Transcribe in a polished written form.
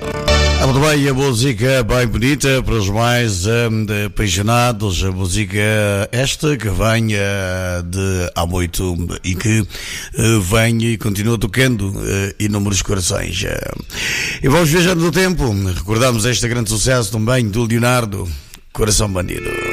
Muito bem, a música bem bonita para os mais apaixonados, a música esta que vem de há muito e que vem e continua tocando inúmeros corações. E vamos viajando no tempo, recordamos este grande sucesso também do Leonardo, Coração Bandido.